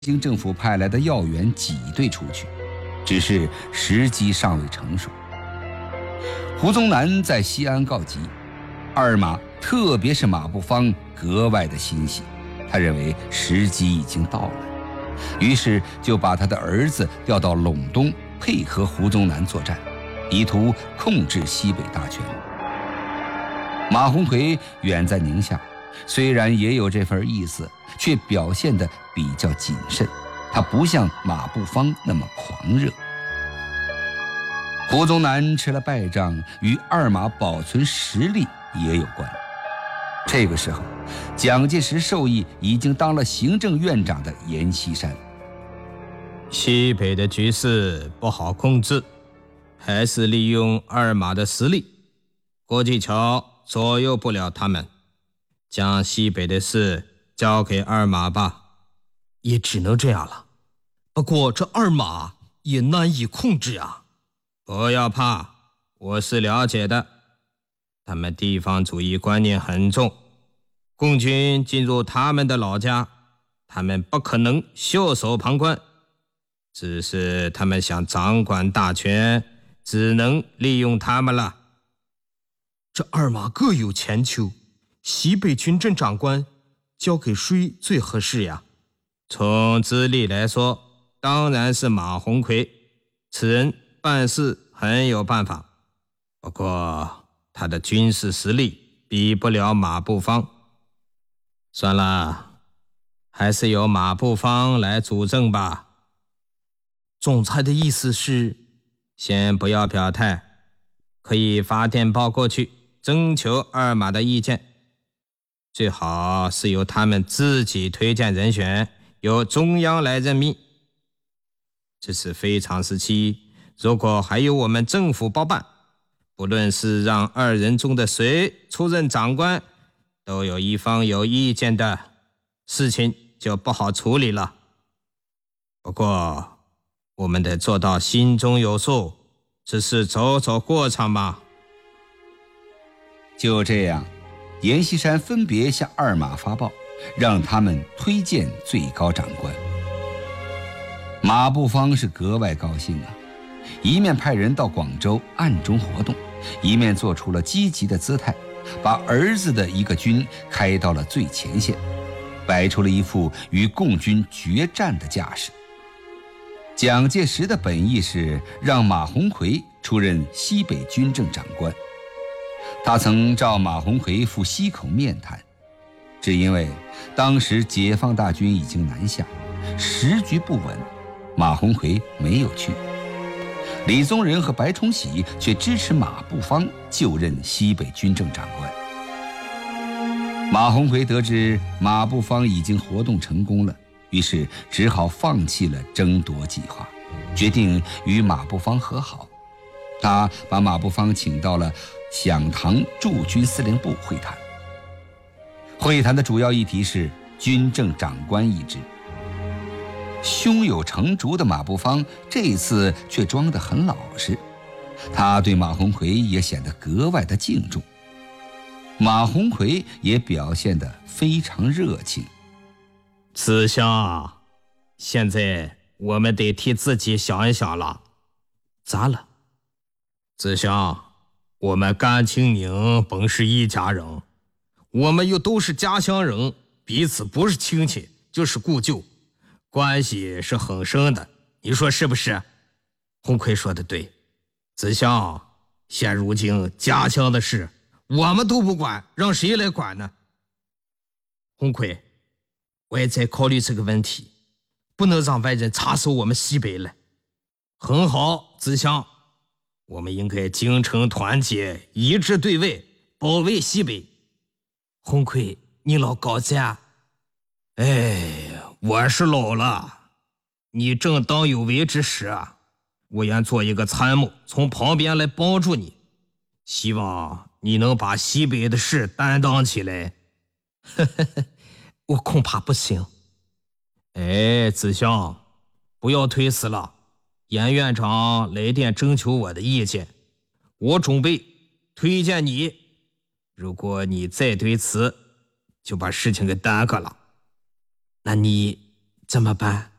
京政府派来的要员挤兑出去，只是时机尚未成熟。胡宗南在西安告急，二马特别是马步芳格外的欣喜，他认为时机已经到了，于是就把他的儿子调到陇东配合胡宗南作战，以图控制西北大权。马鸿逵远在宁夏，虽然也有这份意思，却表现得比较谨慎，他不像马步芳那么狂热。胡宗南吃了败仗，与二马保存实力也有关。这个时候，蒋介石授意已经当了行政院长的阎锡山， 西北的局势不好控制，还是利用二马的实力，郭继桥左右不了他们，将西北的事交给二马吧。 也只能这样了，不过这二马也难以控制啊。 不要怕，我是了解的，他们地方主义观念很重，共军进入他们的老家，他们不可能袖手旁观，只是他们想掌管大权，只能利用他们了。 这二马各有千秋，西北军政长官交给谁最合适呀？ 从资历来说，当然是马鸿逵，此人办事很有办法，不过他的军事实力比不了马步芳。算了，还是由马步芳来主政吧。 总裁的意思是， 先不要表态，可以发电报过去，征求二马的意见，最好是由他们自己推荐人选，由中央来任命。这是非常时期，如果还由我们政府包办，不论是让二人中的谁出任长官，都有一方有意见的，事情就不好处理了。不过我们得做到心中有数，只是走走过场嘛。 就这样，阎锡山分别向二马发报，让他们推荐最高长官。马步芳是格外高兴啊，一面派人到广州暗中活动，一面做出了积极的姿态，把儿子的一个军开到了最前线，摆出了一副与共军决战的架势。蒋介石的本意是让马鸿逵出任西北军政长官，他曾召马鸿逵赴西口面谈，只因为当时解放大军已经南下，时局不稳，马鸿逵没有去。李宗仁和白崇禧却支持马步芳就任西北军政长官。马鸿逵得知马步芳已经活动成功了，于是只好放弃了争夺计划，决定与马步芳和好。他把马步芳请到了饗塘驻军司令部会谈。会谈的主要议题是军政长官一职。胸有成竹的马步芳这次却装得很老实，他对马鸿逵也显得格外的敬重。马鸿逵也表现得非常热情。 子香，现在我们得替自己想一想了。咋了？ 子香，我们甘青宁本是一家人，我们又都是家乡人，彼此不是亲戚就是故旧，关系是很深的，你说是不是？ 鸿逵说的对， 子香，现如今家乡的事我们都不管，让谁来管呢？ 鸿逵，我也在考虑这个问题，不能让外人插手我们西北了。 很好，子香，我们应该精诚团结，一致对外，保卫西北。 鸿逵，你老高赞。 我是老了，你正当有为之时啊，我愿做一个参谋，从旁边来帮助你，希望你能把西北的事担当起来。 我恐怕不行。 子香，不要推辞了，严院长来电征求我的意见，我准备推荐你，如果你再推辞，就把事情给耽搁了。 那你怎么办？